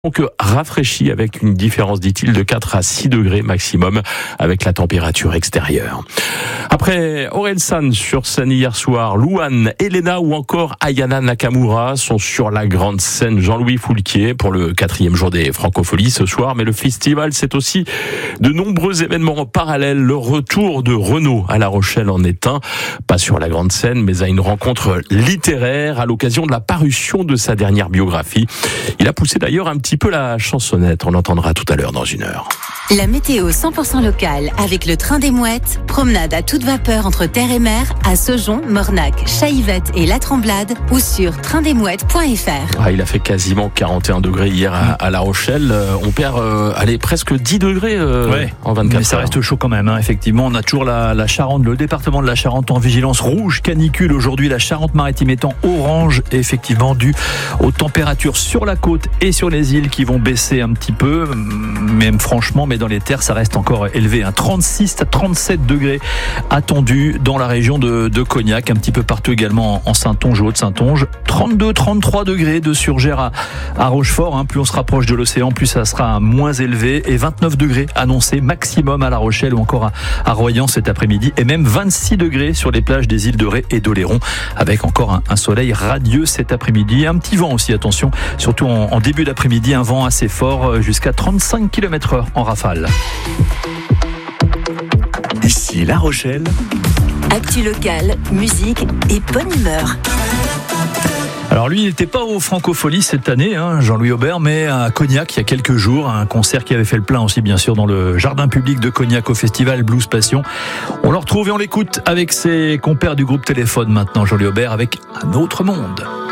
Donc rafraîchi avec une différence, dit-il, de 4 à 6 degrés maximum avec la température extérieure. Après Orelsan sur scène hier soir, Louane, Elena ou encore Ayana Nakamura sont sur la grande scène Jean-Louis Foulquier pour le 4e jour des Francopholies ce soir. Mais le festival, c'est aussi de nombreux événements parallèles. Le retour de Renaud à La Rochelle en est un, pas sur la grande scène, mais à une rencontre littéraire à l'occasion de la parution de sa dernière biographie. Il a poussé d'ailleurs un petit peu la chansonnette, on l'entendra tout à l'heure dans une heure. La météo 100% locale avec le train des Mouettes, promenade à toute vapeur entre terre et mer à Saujon, Mornac, Chaillevette et La Tremblade ou sur traindesmouettes.fr. Il a fait quasiment 41 degrés hier à La Rochelle. On perd presque 10 degrés en 24 heures. Mais ça reste chaud quand même, effectivement. On a toujours la Charente, le département de la Charente en vigilance rouge canicule aujourd'hui. La Charente-Maritime étant orange, effectivement, dû aux températures sur la côte et sur les îles qui vont baisser un petit peu. Même franchement, mais dans les terres, ça reste encore élevé. 36 à 37 degrés attendus dans la région de Cognac, un petit peu partout également en Saintonge ou Haute-Saintonge. 32, 33 degrés de surgère à Rochefort. Plus on se rapproche de l'océan, plus ça sera moins élevé. Et 29 degrés annoncés maximum à La Rochelle ou encore à Royan cet après-midi. Et même 26 degrés sur les plages des îles de Ré et d'Oléron, avec encore un soleil radieux cet après-midi. Un petit vent aussi, attention, surtout en début d'après-midi, un vent assez fort, jusqu'à 35 km/h en rafale. Ici La Rochelle. Actu locale, musique et bonne humeur. Alors lui, il n'était pas aux Francopholies cette année, Jean-Louis Aubert, mais à Cognac il y a quelques jours, un concert qui avait fait le plein aussi bien sûr dans le jardin public de Cognac au festival Blues Passion. On le retrouve et on l'écoute avec ses compères du groupe Téléphone maintenant, Jean-Louis Aubert avec Un autre monde.